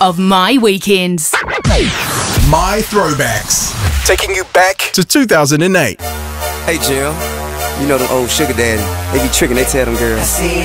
of my weekends. My Throwbacks. Taking you back to 2008. Hey, Jill. You know them old sugar daddy. They be tricking, they tell them girls,